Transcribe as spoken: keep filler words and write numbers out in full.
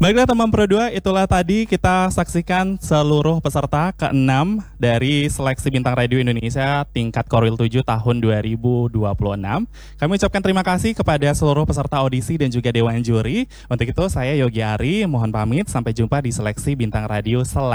Baiklah teman Pro dua, itulah tadi kita saksikan seluruh peserta keenam dari seleksi Bintang Radio Indonesia tingkat Korwil tujuh tahun dua ribu dua puluh enam. Kami ucapkan terima kasih kepada seluruh peserta audisi dan juga Dewan Juri. Untuk itu saya Yogi Ari, mohon pamit, sampai jumpa di seleksi Bintang Radio selanjutnya.